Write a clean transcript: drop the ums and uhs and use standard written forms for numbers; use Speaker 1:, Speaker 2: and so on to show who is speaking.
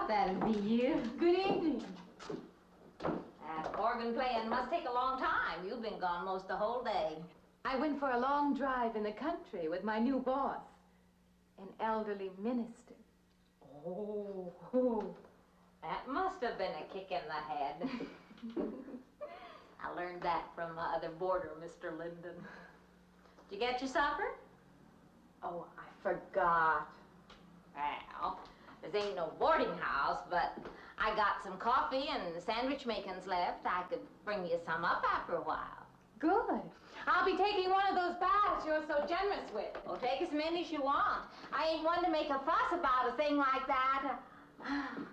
Speaker 1: that'll be you. Good evening.
Speaker 2: That organ playing must take a long time. You've been gone most the whole day.
Speaker 1: I went for a long drive in the country with my new boss, an elderly minister.
Speaker 2: Oh, that must have been a kick in the head. I learned that from my other boarder, Mr. Linden. Did you get your supper?
Speaker 1: Oh, I forgot.
Speaker 2: Well, this ain't no boarding house, but I got some coffee and sandwich makings left. I could bring you some up after a while.
Speaker 1: Good. I'll be taking one of those baths you're so generous with.
Speaker 2: Well, take as many as you want. I ain't one to make a fuss about a thing like that.